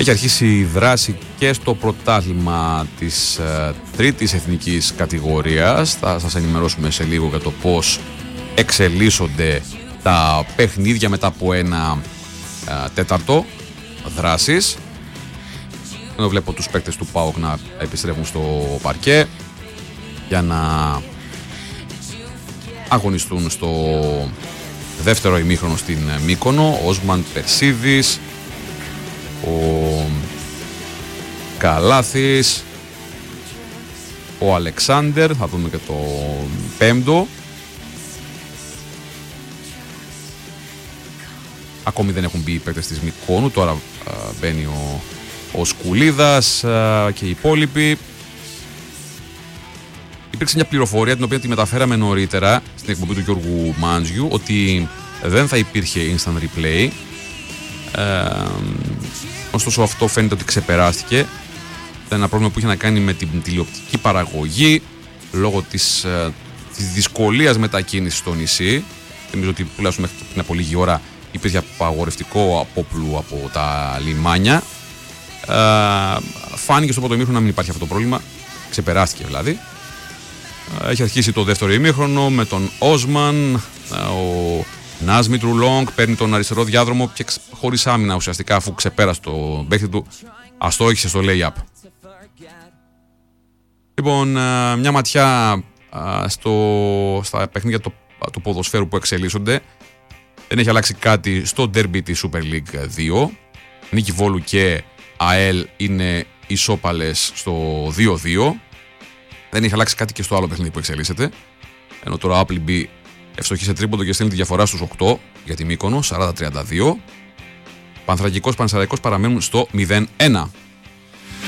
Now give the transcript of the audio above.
Έχει αρχίσει η δράση και στο πρωτάθλημα της τρίτης εθνικής κατηγορίας. Θα σας ενημερώσουμε σε λίγο για το πώς εξελίσσονται τα παιχνίδια μετά από ένα τέταρτο δράσης. Εδώ βλέπω τους παίκτες του ΠΑΟΚ να επιστρέφουν στο παρκέ για να αγωνιστούν στο δεύτερο ημίχρονο στην Μύκονο. Όσμαν, Περσίδης, ο Καλάθης, ο Αλεξάνδερ, θα δούμε και το πέμπτο. Ακόμη δεν έχουν μπει οι παίκτες της Μυκόνου, τώρα μπαίνει ο Σκουλίδας και οι υπόλοιποι. Υπήρξε μια πληροφορία την οποία τη μεταφέραμε νωρίτερα στην εκπομπή του Γιώργου Μάντζιου, ότι δεν θα υπήρχε instant replay. Ωστόσο αυτό φαίνεται ότι ξεπεράστηκε. Ήταν ένα πρόβλημα που είχε να κάνει με την τηλεοπτική παραγωγή λόγω της δυσκολίας μετακίνησης στο νησί. Νομίζω ότι τουλάχιστον μέχρι πριν από λίγη ώρα υπήρχε απαγορευτικό απόπλου από τα λιμάνια. Φάνηκε στο πρώτο ημίχρονο να μην υπάρχει αυτό το πρόβλημα. Ξεπεράστηκε δηλαδή. Έχει αρχίσει το δεύτερο ημίχρονο με τον Όσμαν. Ο Νάσμι Τρουλόγκ παίρνει τον αριστερό διάδρομο και χωρίς άμυνα ουσιαστικά, αφού ξεπέρασε το παίχτη του, αστόχησε στο lay-up. Λοιπόν, μια ματιά στα παιχνίδια του ποδοσφαίρου που εξελίσσονται. Δεν έχει αλλάξει κάτι στο ντέρμπι της Super League 2. Νίκη Βόλου και ΑΕΛ είναι ισόπαλες στο 2-2. Δεν έχει αλλάξει κάτι και στο άλλο παιχνίδι που εξελίσσεται. Ενώ τώρα ο Appleby ευστοχεί σε τρίποντο και στέλνει τη διαφορά στους 8 για τη Μύκονο, 40-32. Πανθρακικός Πανσεραϊκός παραμένουν στο 0-1.